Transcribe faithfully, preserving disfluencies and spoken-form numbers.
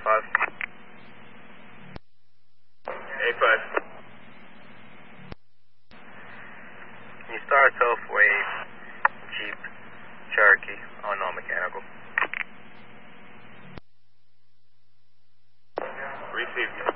five. A five. Can you start self-wave Jeep Cherokee on non-mechanical? Received.